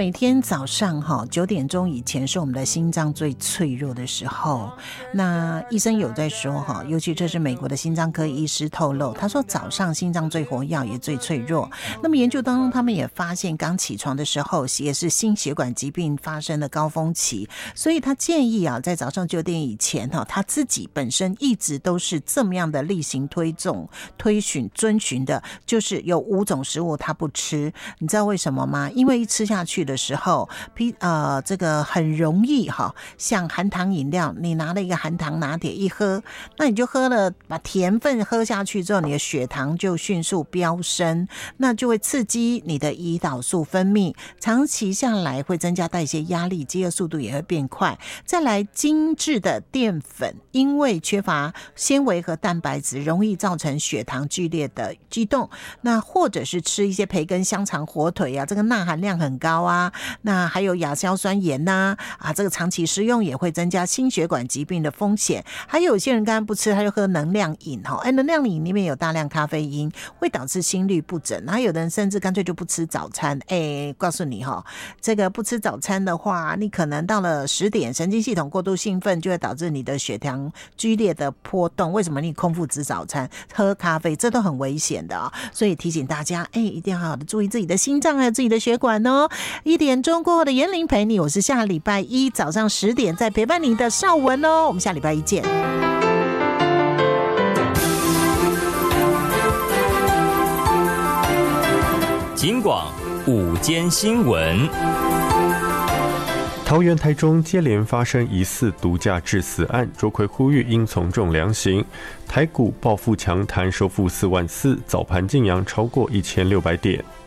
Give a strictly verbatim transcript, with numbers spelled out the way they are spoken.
每天早上哈九点钟以前是我们的心脏最脆弱的时候。那医生有在说哈，尤其这是美国的心脏科医师透露，他说早上心脏最活跃也最脆弱。那么研究当中，他们也发现刚起床的时候也是心血管疾病发生的高峰期，所以他建议啊，在早上九点以前哈，他自己本身一直都是这么样的例行推重、推循、遵循的，就是有五种食物他不吃。你知道为什么吗？因为一吃下去的时候，呃，这个很容易哈，像含糖饮料，你拿了一个含糖拿铁一喝，那你就喝了，把甜分喝下去之后，你的血糖就迅速飙升，那就会刺激你的胰岛素分泌，长期下来会增加代谢压力，饥饿速度也会变快。再来，精致的淀粉，因为缺乏纤维和蛋白质，容易造成血糖剧烈的激动。那或者是吃一些培根、香肠、火腿啊，这个钠含量很高啊。那还有亚硝酸盐呐、啊，啊，这个长期食用也会增加心血管疾病的风险。还有些人刚刚不吃，他就喝能量饮哈，哎，能量饮里面有大量咖啡因，会导致心律不整。还有的人甚至干脆就不吃早餐，哎，告诉你哈，这个不吃早餐的话，你可能到了十点，神经系统过度兴奋，就会导致你的血糖剧烈的波动。为什么你空腹吃早餐、喝咖啡，这都很危险的啊、哦！所以提醒大家，哎，一定要好好的注意自己的心脏还有自己的血管哦。一点钟过后的严玲陪你，我是下礼拜一早上十点再陪伴你的邵文哦。我们下礼拜一见。 警广午间新闻。 桃园、台中接连发生疑似毒驾致死案，卓奎呼吁应从重量刑。台股报复强弹，收复四万四，早盘净扬超过一千六百点。